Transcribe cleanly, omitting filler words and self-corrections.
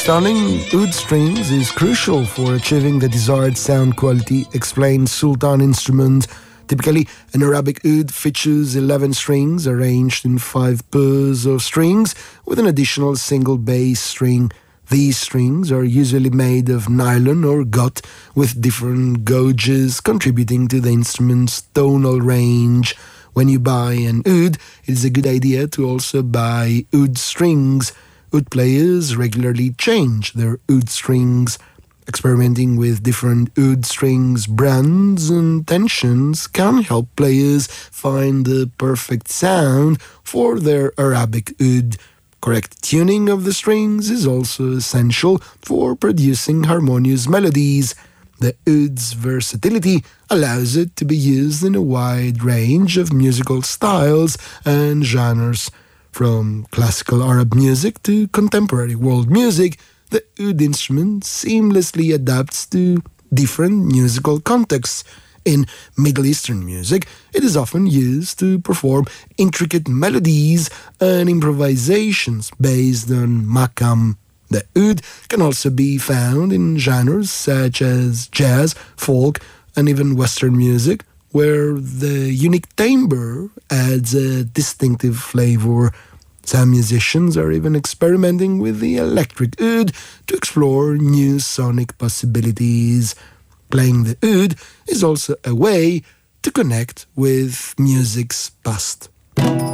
Installing oud strings is crucial for achieving the desired sound quality, explains Sultan Instrument. Typically, an Arabic oud features 11 strings arranged in 5 pairs of strings with an additional single bass string. These strings are usually made of nylon or gut with different gauges contributing to the instrument's tonal range. When you buy an oud, it is a good idea to also buy oud strings. Oud players regularly change their oud strings. Experimenting with different oud strings brands and tensions can help players find the perfect sound for their Arabic oud. Correct tuning of the strings is also essential for producing harmonious melodies. The oud's versatility allows it to be used in a wide range of musical styles and genres. From classical Arab music to contemporary world music, the oud instrument seamlessly adapts to different musical contexts. In Middle Eastern music, it is often used to perform intricate melodies and improvisations based on maqam. The oud can also be found in genres such as jazz, folk, and even Western music, where the unique timbre adds a distinctive flavor. Some musicians are even experimenting with the electric oud to explore new sonic possibilities. Playing the oud is also a way to connect with music's past.